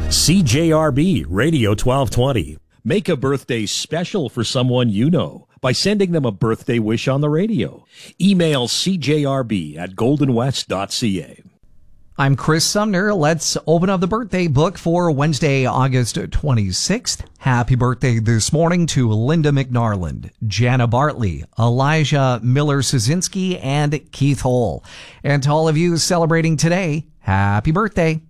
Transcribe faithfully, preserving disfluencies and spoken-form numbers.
C J R B Radio twelve twenty. Make a birthday special for someone you know by sending them a birthday wish on the radio. Email c j r b at golden west dot c a. I'm Chris Sumner. Let's open up the birthday book for Wednesday, August twenty-sixth. Happy birthday this morning to Linda McNarland, Jana Bartley, Elijah Miller-Szynski, and Keith Hole. And to all of you celebrating today, happy birthday.